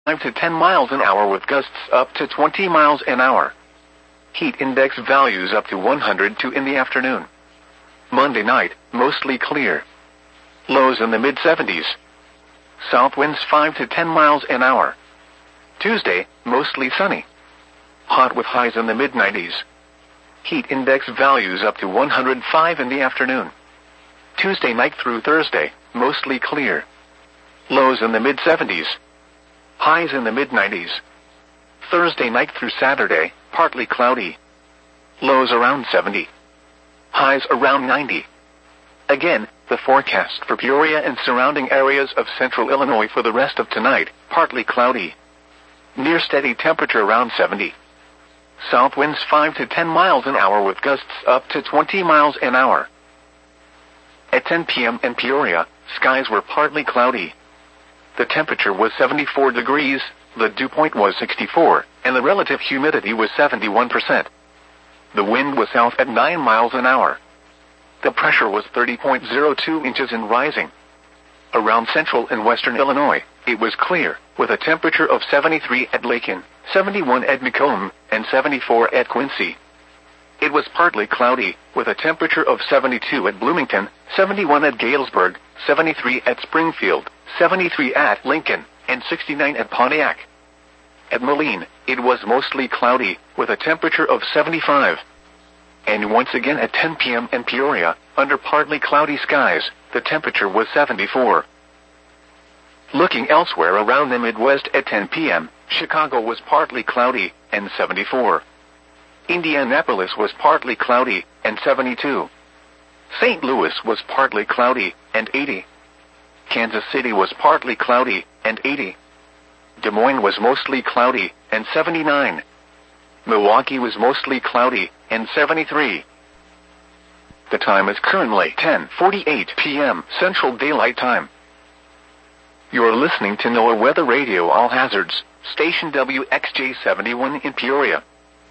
5 to 10 miles an hour with gusts up to 20 miles an hour. Heat index values up to 102 in the afternoon. Monday night, mostly clear. Lows in the mid-70s. South winds 5 to 10 miles an hour. Tuesday, mostly sunny. Hot with highs in the mid-90s. Heat index values up to 105 in the afternoon. Tuesday night through Thursday, mostly clear. Lows in the mid-70s. Highs in the mid-90s. Thursday night through Saturday, partly cloudy. Lows around 70. Highs around 90. Again, the forecast for Peoria and surrounding areas of central Illinois for the rest of tonight, partly cloudy. Near steady temperature around 70. South winds 5 to 10 miles an hour with gusts up to 20 miles an hour. At 10 p.m. in Peoria, skies were partly cloudy. The temperature was 74 degrees, the dew point was 64, and the relative humidity was 71%. The wind was south at 9 miles an hour. The pressure was 30.02 inches and rising. Around central and western Illinois, it was clear, with a temperature of 73 at Lakin, 71 at Macomb, and 74 at Quincy. It was partly cloudy, with a temperature of 72 at Bloomington, 71 at Galesburg, 73 at Springfield, 73 at Lincoln, and 69 at Pontiac. At Moline, it was mostly cloudy, with a temperature of 75. And once again at 10 p.m. in Peoria, under partly cloudy skies, the temperature was 74. Looking elsewhere around the Midwest at 10 p.m., Chicago was partly cloudy, and 74. Indianapolis was partly cloudy, and 72. St. Louis was partly cloudy, and 80. Kansas City was partly cloudy, and 80. Des Moines was mostly cloudy, and 79. Milwaukee was mostly cloudy, and 73. The time is currently 10:48 p.m. Central Daylight Time. You're listening to NOAA Weather Radio All Hazards, station WXJ71 in Peoria.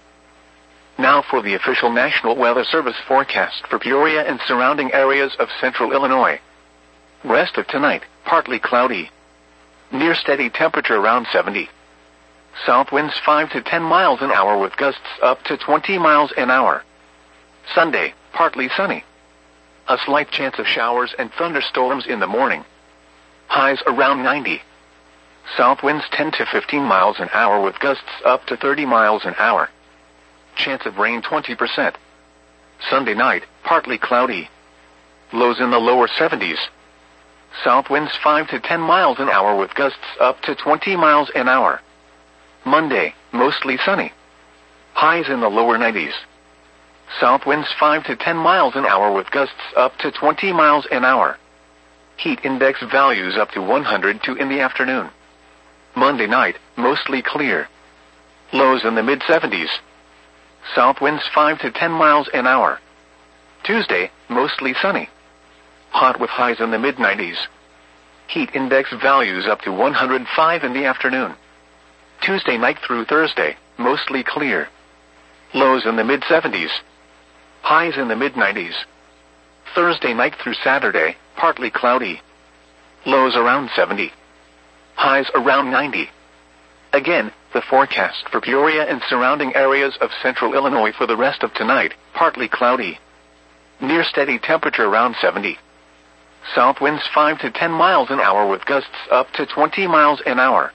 Now for the official National Weather Service forecast for Peoria and surrounding areas of central Illinois. Rest of tonight, partly cloudy. Near steady temperature around 70. South winds 5 to 10 miles an hour with gusts up to 20 miles an hour. Sunday, partly sunny. A slight chance of showers and thunderstorms in the morning. Highs around 90. South winds 10 to 15 miles an hour with gusts up to 30 miles an hour. Chance of rain 20%. Sunday night, partly cloudy. Lows in the lower 70s. South winds 5 to 10 miles an hour with gusts up to 20 miles an hour. Monday, mostly sunny. Highs in the lower 90s. South winds 5 to 10 miles an hour with gusts up to 20 miles an hour. Heat index values up to 102 in the afternoon. Monday night, mostly clear. Lows in the mid-70s. South winds 5 to 10 miles an hour. Tuesday, mostly sunny. Hot with highs in the mid-90s. Heat index values up to 105 in the afternoon. Tuesday night through Thursday, mostly clear. Lows in the mid-70s. Highs in the mid-90s. Thursday night through Saturday, partly cloudy. Lows around 70. Highs around 90. Again, the forecast for Peoria and surrounding areas of central Illinois for the rest of tonight, partly cloudy. Near steady temperature around 70. South winds 5 to 10 miles an hour with gusts up to 20 miles an hour.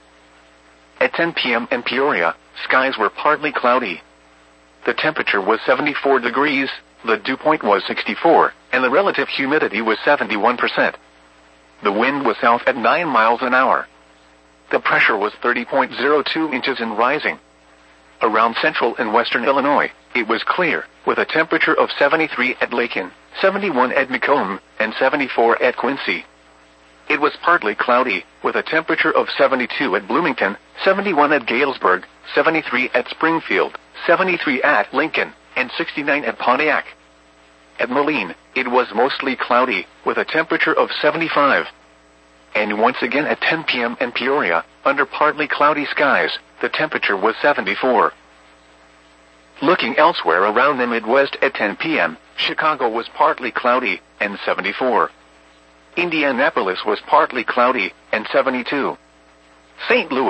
At 10 p.m. in Peoria, skies were partly cloudy. The temperature was 74 degrees, the dew point was 64, and the relative humidity was 71%. The wind was south at 9 miles an hour. The pressure was 30.02 inches and rising. Around central and western Illinois, it was clear, with a temperature of 73 at Lakin, 71 at Macomb, and 74 at Quincy. It was partly cloudy, with a temperature of 72 at Bloomington, 71 at Galesburg, 73 at Springfield, 73 at Lincoln, and 69 at Pontiac. At Moline, it was mostly cloudy, with a temperature of 75. And once again at 10 p.m. in Peoria, under partly cloudy skies, the temperature was 74. Looking elsewhere around the Midwest at 10 p.m., Chicago was partly cloudy, and 74. Indianapolis was partly cloudy, and 72. St. Louis